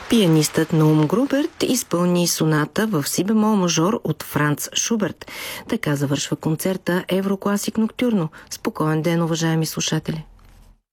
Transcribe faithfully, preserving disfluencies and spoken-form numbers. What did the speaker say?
Пианистът Наум Груберт изпълни соната в си бемол мажор от Франц Шуберт. Така завършва концерта Еврокласик Ноктюрно. Спокоен ден, уважаеми слушатели!